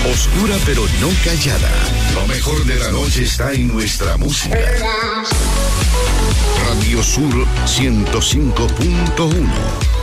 Oscura pero no callada. Lo mejor de la noche está en nuestra música. Radio Sur 105.1.